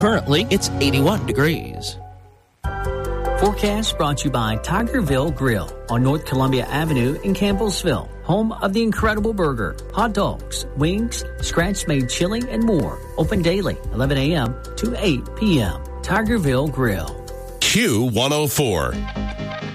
Currently, it's 81 degrees. Forecast brought to you by Tigerville Grill on North Columbia Avenue in Campbellsville, home of the Incredible Burger, hot dogs, wings, scratch-made chili, and more. Open daily, 11 a.m. to 8 p.m. Tigerville Grill. Q104.